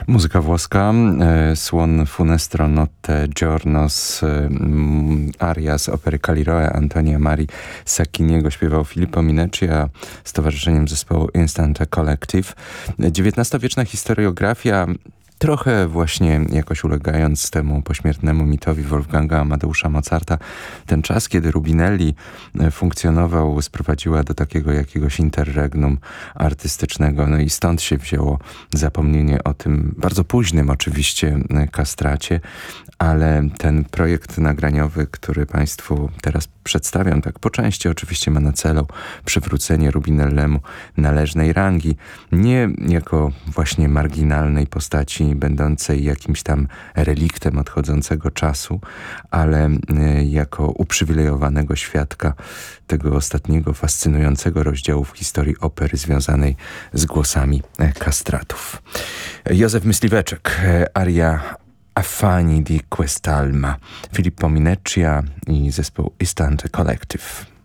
Muzyka włoska, Suon funestro notte giornos, aria z opery Caliroe Antonia Marii Sacchiniego śpiewał Filippo Minecci, a z towarzyszeniem zespołu Instant Collective. XIX-wieczna historiografia, trochę właśnie jakoś ulegając temu pośmiertnemu mitowi Wolfganga Amadeusza Mozarta, ten czas, kiedy Rubinelli funkcjonował, sprowadziła do takiego jakiegoś interregnum artystycznego. No i stąd się wzięło zapomnienie o tym bardzo późnym oczywiście kastracie, ale ten projekt nagraniowy, który Państwu teraz przedstawiam, tak po części oczywiście ma na celu przywrócenie Rubinellemu należnej rangi, nie jako właśnie marginalnej postaci będącej jakimś tam reliktem odchodzącego czasu, ale jako uprzywilejowanego świadka tego ostatniego, fascynującego rozdziału w historii opery związanej z głosami kastratów. Józef Myśliweczek, aria Affani di quest'alma, Filippo Minecci i zespół Instant Collective.